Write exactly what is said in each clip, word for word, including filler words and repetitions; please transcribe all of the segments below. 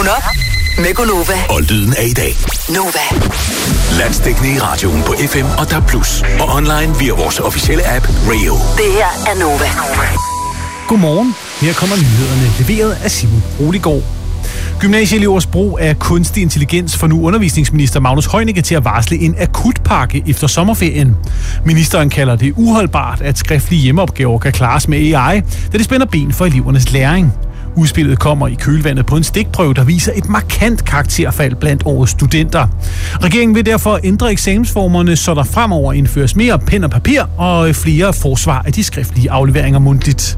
op med Gunova. Og lyden af i dag. Nova. Landsdækkende i radioen på F M og D A B plus. Og online via vores officielle app Radio. Det her er Nova. Godmorgen. Her kommer nyhederne leveret af Simon Roligård. Gymnasieelevers brug af kunstig intelligens får nu undervisningsminister Magnus Heunicke til at varsle en akutpakke efter sommerferien. Ministeren kalder det uholdbart, at skriftlige hjemmeopgaver kan klares med A I, da det spænder ben for elevernes læring. Udspillet kommer i kølvandet på en stikprøve, der viser et markant karakterfald blandt årets studenter. Regeringen vil derfor ændre eksamensformerne, så der fremover indføres mere pen og papir og flere forsvar af de skriftlige afleveringer mundtligt.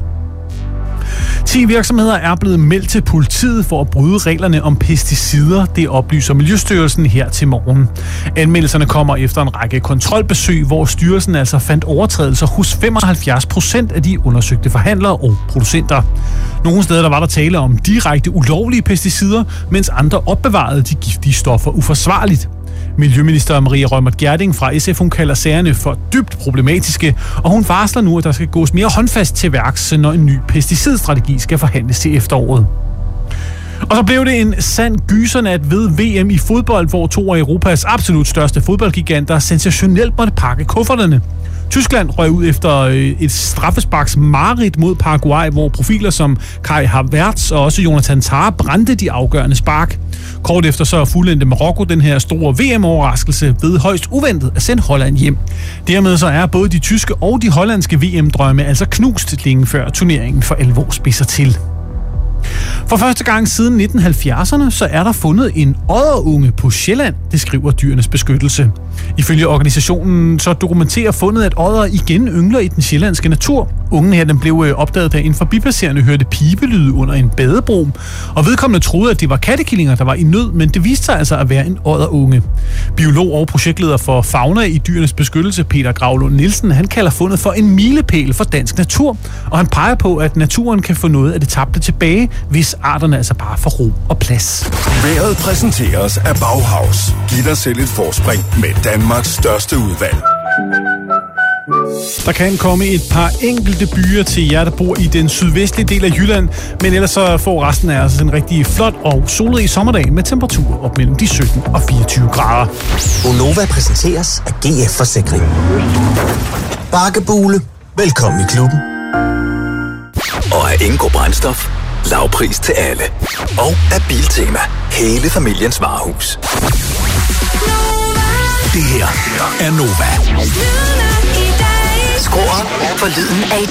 ti virksomheder er blevet meldt til politiet for at bryde reglerne om pesticider. Det oplyser Miljøstyrelsen her til morgen. Anmeldelserne kommer efter en række kontrolbesøg, hvor styrelsen altså fandt overtrædelser hos femoghalvfjerds procent af de undersøgte forhandlere og producenter. Nogle steder der var der tale om direkte ulovlige pesticider, mens andre opbevarede de giftige stoffer uforsvarligt. Miljøminister Maria Reumert Gjerding fra S F, hun kalder sagerne for dybt problematiske, og hun varsler nu, at der skal gås mere håndfast til værks, når en ny pesticidstrategi skal forhandles til efteråret. Og så blev det en sand gysernat ved V M i fodbold, hvor to af Europas absolut største fodboldgiganter sensationelt måtte pakke kufferterne. Tyskland røg ud efter et straffesparks mareridt mod Paraguay, hvor profiler som Kai Havertz og også Jonathan Tah brændte de afgørende spark. Kort efter så fuldendte Marokko den her store V M-overraskelse ved højst uventet at sende Holland hjem. Dermed så er både de tyske og de hollandske V M-drømme altså knust længe før turneringen for alvor spidser til. For første gang siden nitten halvfjerdserne, så er der fundet en odderunge på Sjælland, det skriver Dyrenes Beskyttelse. Ifølge organisationen så dokumenterer fundet, at odder igen yngler i den sjællandske natur. Ungen her den blev opdaget, da en forbipasserende hørte pibelyde under en badebro, og vedkommende troede, at det var kattekillinger, der var i nød, men det viste sig altså at være en odderunge. Biolog og projektleder for fauna i Dyrenes Beskyttelse, Peter Gravlund Nielsen, han kalder fundet for en milepæl for dansk natur, og han peger på, at naturen kan få noget af det tabte tilbage, hvis arterne altså bare får ro og plads. Vejret præsenteres af Bauhaus. Giv dig selv et forspring med Danmarks største udvalg. Der kan komme et par enkelte byer til jer, der bor i den sydvestlige del af Jylland, men ellers så får resten af os en rigtig flot og solrig sommerdag med temperaturer op mellem de sytten og fireogtyve grader. Gonova præsenteres af G F Forsikring. Bakkebule. Velkommen i klubben. Og af Ingo Brændstof. Lavpris til alle. Og af Biltema. Hele familiens varehus. Det her er Nova. Skru op for lyden af i dag.